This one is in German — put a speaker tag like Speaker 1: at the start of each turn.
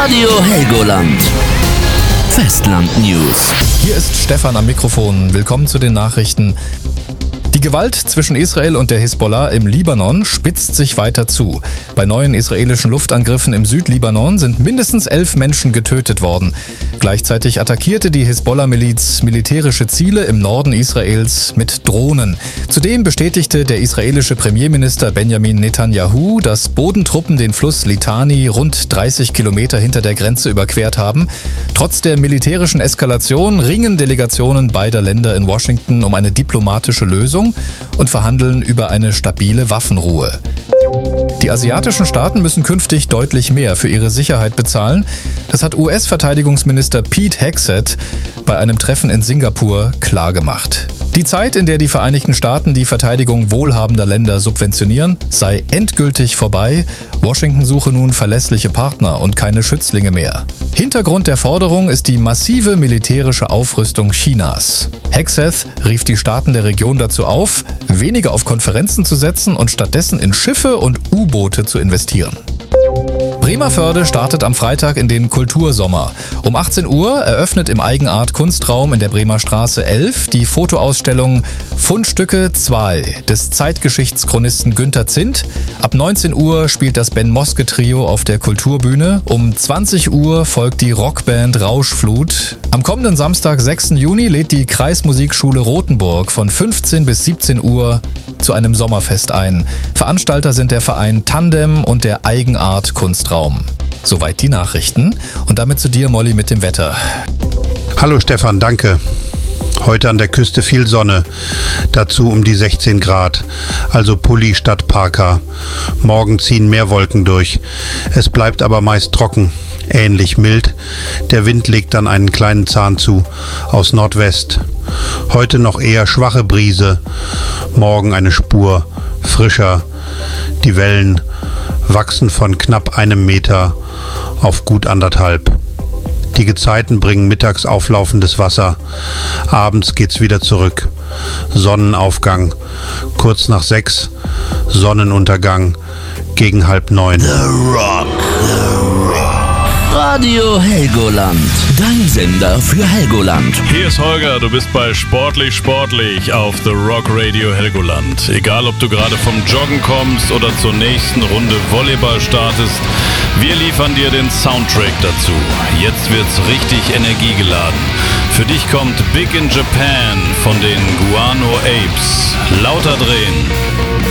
Speaker 1: Radio Helgoland. Festland News.
Speaker 2: Hier ist Stefan am Mikrofon. Willkommen zu den Nachrichten. Die Gewalt zwischen Israel und der Hisbollah im Libanon spitzt sich weiter zu. Bei neuen israelischen Luftangriffen im Südlibanon sind mindestens 11 Menschen getötet worden. Gleichzeitig attackierte die Hisbollah-Miliz militärische Ziele im Norden Israels mit Drohnen. Zudem bestätigte der israelische Premierminister Benjamin Netanyahu, dass Bodentruppen den Fluss Litani rund 30 Kilometer hinter der Grenze überquert haben. Trotz der militärischen Eskalation ringen Delegationen beider Länder in Washington um eine diplomatische Lösung und verhandeln über eine stabile Waffenruhe. Die asiatischen Staaten müssen künftig deutlich mehr für ihre Sicherheit bezahlen. Das hat US-Verteidigungsminister Pete Hegseth bei einem Treffen in Singapur klargemacht. Die Zeit, in der die Vereinigten Staaten die Verteidigung wohlhabender Länder subventionieren, sei endgültig vorbei. Washington suche nun verlässliche Partner und keine Schützlinge mehr. Hintergrund der Forderung ist die massive militärische Aufrüstung Chinas. Hegseth rief die Staaten der Region dazu auf, weniger auf Konferenzen zu setzen und stattdessen in Schiffe und U-Boote zu investieren. Bremervörde startet am Freitag in den Kultursommer. Um 18 Uhr eröffnet im Eigenart Kunstraum in der Bremer Straße 11 die Fotoausstellung Fundstücke 2 des Zeitgeschichtschronisten Günter Zindt. Ab 19 Uhr spielt das Ben Moske Trio auf der Kulturbühne. Um 20 Uhr folgt die Rockband Rauschflut. Am kommenden Samstag, 6. Juni, lädt die Kreismusikschule Rothenburg von 15 bis 17 Uhr zu einem Sommerfest ein. Veranstalter sind der Verein Tandem und der Eigenart Kunstraum. Soweit die Nachrichten. Und damit zu dir, Molly, mit dem Wetter.
Speaker 3: Hallo Stefan, danke. Heute an der Küste viel Sonne, dazu um die 16 Grad, also Pulli statt Parka. Morgen ziehen mehr Wolken durch. Es bleibt aber meist trocken, ähnlich mild. Der Wind legt dann einen kleinen Zahn zu, aus Nordwest. Heute noch eher schwache Brise, morgen eine Spur frischer. Die Wellen wachsen von knapp 1 Meter auf gut 1,5. Die Gezeiten bringen mittags auflaufendes Wasser. Abends geht's wieder zurück. Sonnenaufgang kurz nach 6, Sonnenuntergang gegen 8:30.
Speaker 1: The Rock. Radio Helgoland. Dein Sender für Helgoland.
Speaker 4: Hier ist Holger, du bist bei Sportlich auf The Rock Radio Helgoland. Egal, ob du gerade vom Joggen kommst oder zur nächsten Runde Volleyball startest, wir liefern dir den Soundtrack dazu. Jetzt wird's richtig energiegeladen. Für dich kommt Big in Japan von den Guano Apes. Lauter drehen.